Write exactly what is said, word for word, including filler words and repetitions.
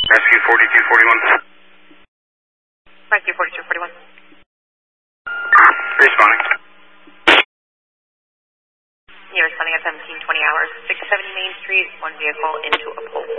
Rescue forty-two forty-one. Rescue forty-two forty-one. Responding. You're responding at seventeen twenty hours, six seventy Main Street, one vehicle into a pole.